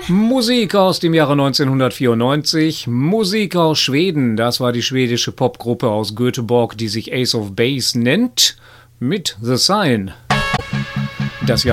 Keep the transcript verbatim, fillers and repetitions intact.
Musik aus dem Jahre neunzehnhundertvierundneunzig, Musik aus Schweden, das war die schwedische Popgruppe aus Göteborg, die sich Ace of Base nennt, mit The Sign. Das Jahr